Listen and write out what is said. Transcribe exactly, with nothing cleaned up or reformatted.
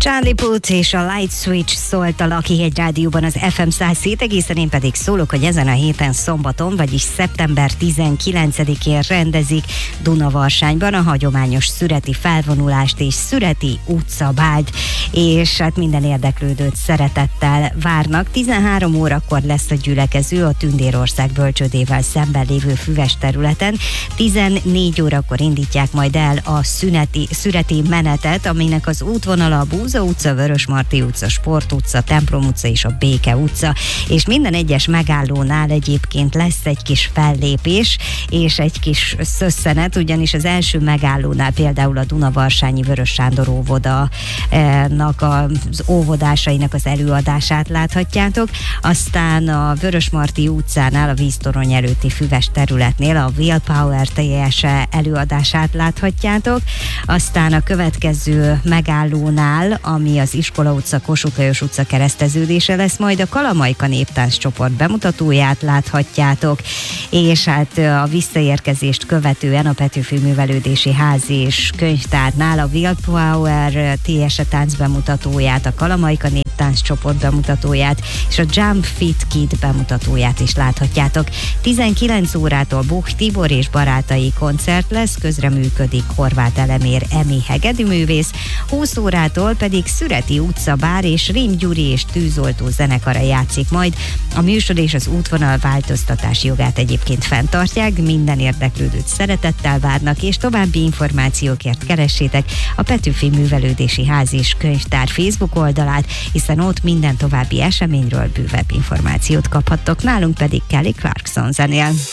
Charlie Puth és a Light Switch szólt a Lakihegy Rádióban az ef em száz hét egészen, én pedig szólok, hogy ezen a héten szombaton, vagyis szeptember tizenkilencedikén rendezik Dunavarsányban a hagyományos szüreti felvonulást és szüreti utcabált, és hát minden érdeklődőt szeretettel várnak. tizenhárom órakor lesz a gyülekező a Tündérország bölcsődével szemben lévő füves területen. tizennégy órakor indítják majd el a szüneti, szüreti menetet, aminek az útvonala a Búza utca, Vörösmarty utca, Sport utca, Templom utca és a Béke utca, és minden egyes megállónál egyébként lesz egy kis fellépés és egy kis szösszenet, ugyanis az első megállónál például a Dunavarsányi Vörös Sándor óvodának az óvodásainak az előadását láthatjátok, aztán a Vörösmarty utcánál a víztorony előtti füves területnél a Willpower teljes előadását láthatjátok, aztán a következő megállónál, ami az Iskola utca, Kossuth Lajos utca kereszteződése lesz, majd a Kalamajka néptánc csoport bemutatóját láthatjátok, és hát a visszaérkezést követően a Petőfi Művelődési Ház és Könyvtárnál a Willpower té es tánc bemutatóját, a Kalamajka néptánc csoport bemutatóját és a Jump Fit Kid bemutatóját is láthatjátok. tizenkilenc órától Buch Tibor és barátai koncert lesz, közreműködik Horváth Elemér Emi hegedűművész, húsz órától pedig Szüreti utcabár és Rim Gyuri és tűzoltó zenekara játszik majd. A műsor és az útvonal változtatás jogát egyébként fenntartják, minden érdeklődőt szeretettel várnak, és további információkért keressétek a Petőfi Művelődési Ház és Könyvtár Facebook oldalát, hiszen ott minden további eseményről bővebb információt kaphattok, nálunk pedig Kelly Clarkson zenél.